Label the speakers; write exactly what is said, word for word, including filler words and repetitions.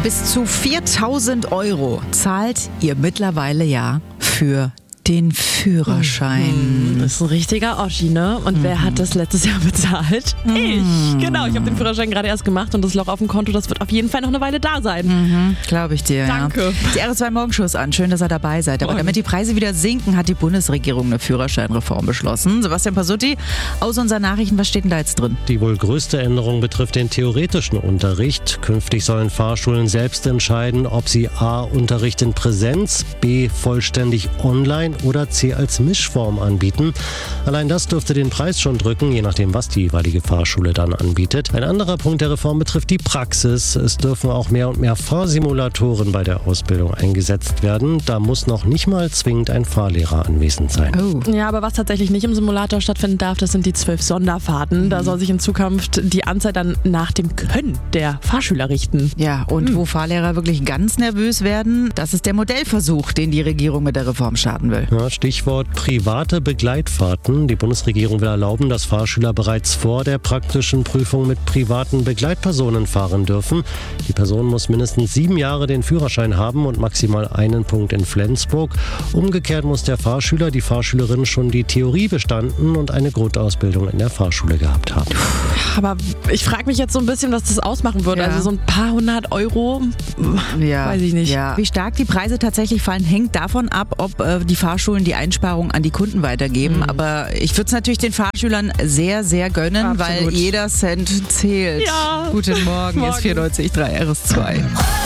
Speaker 1: Bis zu viertausend Euro zahlt ihr mittlerweile ja für den Führerschein.
Speaker 2: Das ist ein richtiger Oschi, ne? Und mhm. wer hat das letztes Jahr bezahlt? Mhm. Ich. Genau, ich habe den Führerschein gerade erst gemacht und das Loch auf dem Konto, das wird auf jeden Fall noch eine Weile da sein.
Speaker 1: Mhm, Glaube ich dir,
Speaker 2: Danke.
Speaker 1: Ja. Die R zwei Morgenshow ist an. Schön, dass ihr dabei seid. Aber
Speaker 2: Moin.
Speaker 1: damit die Preise wieder sinken, hat die Bundesregierung eine Führerscheinreform beschlossen. Sebastian Pasutti, aus unseren Nachrichten, was steht denn da jetzt drin?
Speaker 3: Die wohl größte Änderung betrifft den theoretischen Unterricht. Künftig sollen Fahrschulen selbst entscheiden, ob sie A. Unterricht in Präsenz, B. vollständig online oder C. als Mischform anbieten. Allein das dürfte den Preis schon drücken, je nachdem, was die jeweilige Fahrschule dann anbietet. Ein anderer Punkt der Reform betrifft die Praxis. Es dürfen auch mehr und mehr Fahrsimulatoren bei der Ausbildung eingesetzt werden. Da muss noch nicht mal zwingend ein Fahrlehrer anwesend sein.
Speaker 1: Oh.
Speaker 2: Ja, aber was tatsächlich nicht im Simulator stattfinden darf, das sind die zwölf Sonderfahrten. Da soll sich in Zukunft die Anzahl dann nach dem Können der Fahrschüler richten.
Speaker 1: Ja, und
Speaker 2: Hm.
Speaker 1: wo Fahrlehrer wirklich ganz nervös werden, das ist der Modellversuch, den die Regierung mit der Reform starten will.
Speaker 3: Ja, Stichwort private Begleitfahrten. Die Bundesregierung will erlauben, dass Fahrschüler bereits vor der praktischen Prüfung mit privaten Begleitpersonen fahren dürfen. Die Person muss mindestens sieben Jahre den Führerschein haben und maximal einen Punkt in Flensburg. Umgekehrt muss der Fahrschüler, die Fahrschülerin schon die Theorie bestanden und eine Grundausbildung in der Fahrschule gehabt haben.
Speaker 2: Aber ich frage mich jetzt so ein bisschen, was das ausmachen würde.
Speaker 1: Ja.
Speaker 2: Also so ein paar hundert Euro,
Speaker 1: Ja,
Speaker 2: weiß ich nicht.
Speaker 1: Ja. Wie stark die Preise tatsächlich fallen, hängt davon ab, ob äh, die Fahrschulen die Einsparung an die Kunden weitergeben.
Speaker 2: Mhm.
Speaker 1: Aber ich würde es natürlich den Fahrschülern sehr, sehr gönnen,
Speaker 2: Absolut.
Speaker 1: weil jeder Cent zählt.
Speaker 2: Ja.
Speaker 1: Guten Morgen,
Speaker 2: Morgen.
Speaker 1: ist vierundneunzig Komma drei R S zwei.